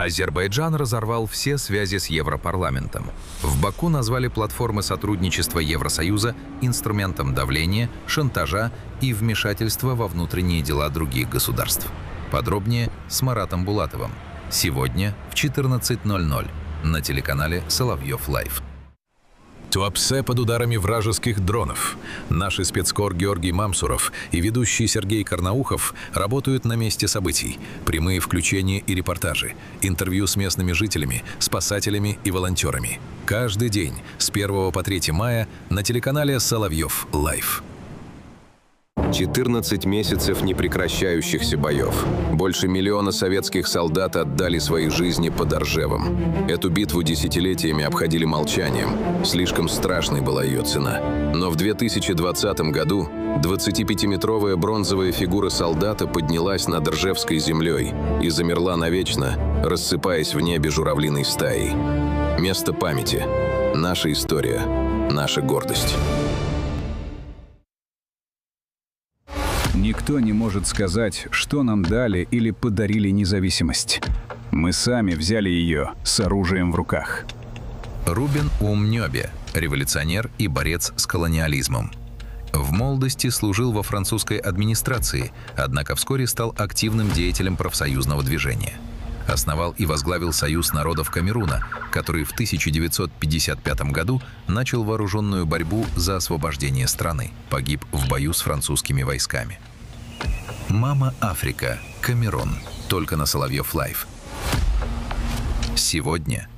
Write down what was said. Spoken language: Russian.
Азербайджан разорвал все связи с Европарламентом. В Баку назвали платформы сотрудничества Евросоюза инструментом давления, шантажа и вмешательства во внутренние дела других государств. Подробнее с Маратом Булатовым. Сегодня в 14:00 на телеканале Соловьев Лайв. Туапсе под ударами вражеских дронов. Наши спецкор Георгий Мамсуров и ведущий Сергей Карнаухов работают на месте событий. Прямые включения и репортажи, интервью с местными жителями, спасателями и волонтерами. Каждый день с 1 по 3 мая на телеканале Соловьев Лайв. 14 месяцев непрекращающихся боев. Больше миллиона советских солдат отдали свои жизни под Оржевом. Эту битву десятилетиями обходили молчанием. Слишком страшной была ее цена. Но в 2020 году 25-метровая бронзовая фигура солдата поднялась над Ржевской землей и замерла навечно, рассыпаясь в небе журавлиной стаей. Место памяти. Наша история. Наша гордость. Никто не может сказать, что нам дали или подарили независимость. Мы сами взяли ее с оружием в руках. Рубен Умнёбе – революционер и борец с колониализмом. В молодости служил во французской администрации, однако вскоре стал активным деятелем профсоюзного движения. Основал и возглавил Союз народов Камеруна, который в 1955 году начал вооруженную борьбу за освобождение страны. Погиб в бою с французскими войсками. «Мама Африка. Камерун». Только на Соловьев Лайв. Сегодня